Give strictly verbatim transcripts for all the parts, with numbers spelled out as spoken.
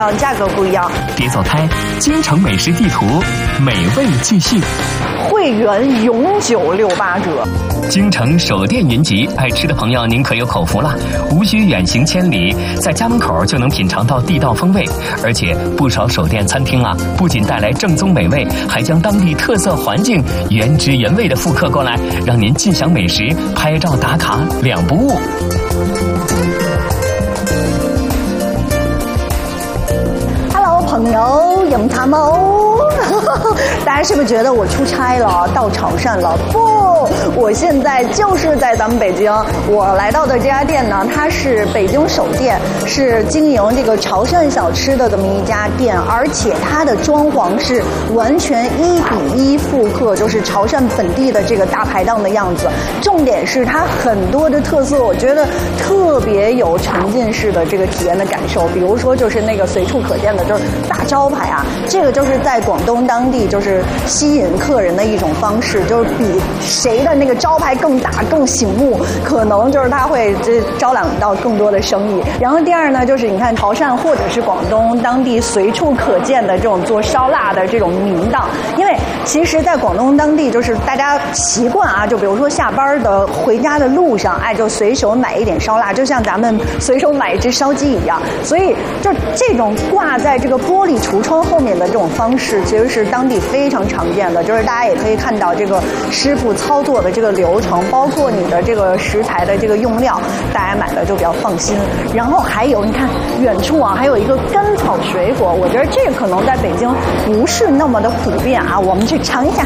啊，价格不一样。 别走开，京城美食地图，美味继续。 会员永久六八折。 京城首店云集，爱吃的朋友您可有口福了，无需远行千里，在家门口就能品尝到地道风味。而且不少首店餐厅啊，不仅带来正宗美味，还将当地特色环境原汁原味的复刻过来，让您尽享美食，拍照打卡两不误。 Hello， 朋友，饮茶冇？大家是不是觉得我出差了，到潮汕了？不，我现在就是在咱们北京。我来到的这家店呢，它是北京首店，是经营这个潮汕小吃的这么一家店，而且它的装潢是完全一比一复刻，就是潮汕本地的这个大排档的样子。重点是它很多的特色，我觉得特别有沉浸式的这个体验的感受。比如说，就是那个随处可见的，就是大招牌啊，这个就是在广东当地就是吸引客人的一种方式，就是比谁的那个招牌更大更醒目，可能就是他会这招揽到更多的生意。然后第二呢，就是你看潮汕或者是广东当地随处可见的这种做烧腊的这种名档，因为其实在广东当地就是大家习惯啊，就比如说下班的回家的路上，哎，就随手买一点烧腊，就像咱们随手买一只烧鸡一样。所以就这种挂在这个玻璃橱窗后面的这种方式，其实是当地非常常见的，就是大家也可以看到这个师傅操作的这个流程，包括你的这个食材的这个用料，大家买的就比较放心。然后还有你看远处啊，还有一个甘草水果，我觉得这个可能在北京不是那么的普遍啊，我们去尝一下。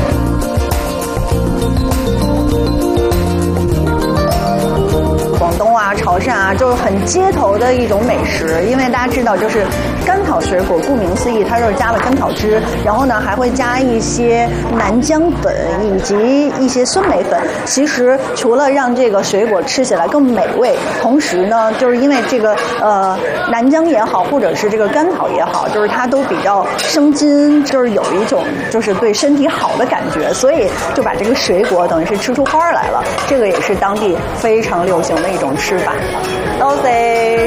广东啊、潮汕啊，就是很街头的一种美食。因为大家知道，就是甘草水果，顾名思义，它就是加了甘草汁，然后呢还会加一些南姜粉以及一些酸梅粉。其实除了让这个水果吃起来更美味，同时呢，就是因为这个呃南姜也好，或者是这个甘草也好，就是它都比较生津，就是有一种就是对身体好的感觉，所以就把这个水果等于是吃出花来了。这个也是当地非常流行的一种吃法。多谢。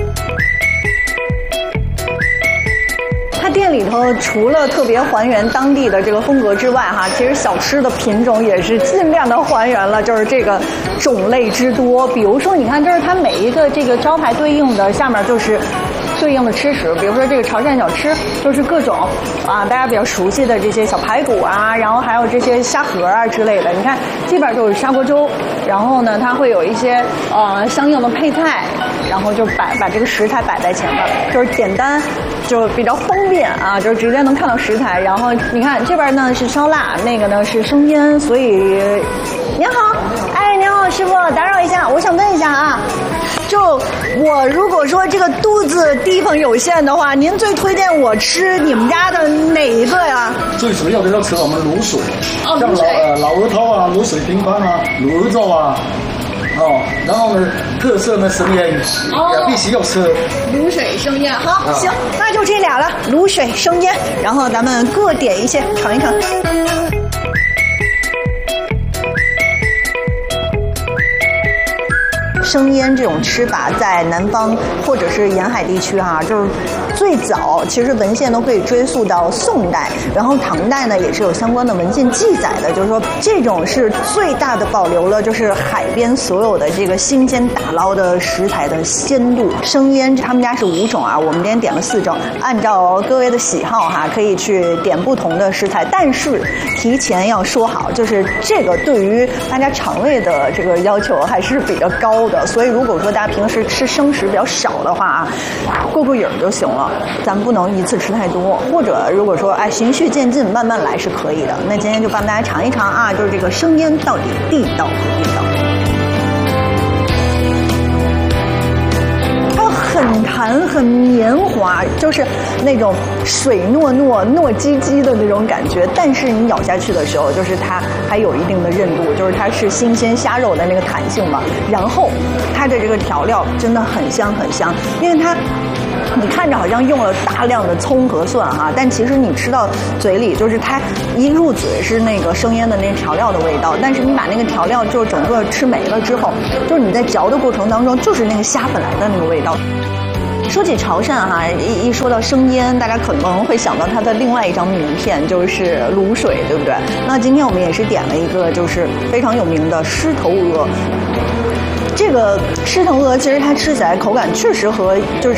它店里头除了特别还原当地的这个风格之外，哈，其实小吃的品种也是尽量的还原了，就是这个种类之多。比如说，你看，就是它每一个这个招牌对应的下面就是对应的吃食，比如说这个潮汕小吃，就是各种啊大家比较熟悉的这些小排骨啊，然后还有这些虾盒啊之类的。你看，基本上就是砂锅粥，然后呢，它会有一些呃相应的配菜，然后就摆把这个食材摆在前面，就是简单，就比较方便啊，就是直接能看到食材。然后你看这边呢是烧腊，那个呢是生腌，所以您好，哎，您好，师傅，打扰一下，我想问一下啊。就我如果说这个肚子地方有限的话，您最推荐我吃你们家的哪一个呀？ 最主要的要吃我们卤水， 哦， 像老呃老鹅头啊、卤水拼盘啊、卤鹅肉啊，哦，然后呢特色呢生腌，哦，也必须要吃卤水生腌。好，啊、行，那就这俩了，卤水生腌，然后咱们各点一些尝一尝。生腌这种吃法在南方或者是沿海地区哈、啊，就是最早其实文献都可以追溯到宋代，然后唐代呢也是有相关的文献记载的，就是说这种是最大的保留了就是海边所有的这个新鲜打捞的食材的鲜度。生腌他们家是五种啊，我们今天点了四种，按照各位的喜好哈、啊，可以去点不同的食材，但是提前要说好，就是这个对于大家肠胃的这个要求还是比较高的。所以如果说大家平时吃生食比较少的话啊，过过瘾就行了，咱们不能一次吃太多，或者如果说哎循序渐进慢慢来是可以的。那今天就帮大家尝一尝啊，就是这个生腌到底地道不地道。很弹很绵滑，就是那种水糯糯糯唧唧的那种感觉，但是你咬下去的时候，就是它还有一定的韧度，就是它是新鲜虾肉的那个弹性嘛。然后它的这个调料真的很香很香，因为它你看着好像用了大量的葱和蒜哈、啊，但其实你吃到嘴里，就是它一入嘴是那个生腌的那调料的味道，但是你把那个调料就整个吃没了之后，就是你在嚼的过程当中，就是那个虾本来的那个味道。 说起潮汕哈，一一说到生腌，大家可能会想到它的另外一张名片，就是卤水，对不对？那今天我们也是点了一个就是非常有名的狮头鹅。这个狮头鹅其实它吃起来口感确实和就是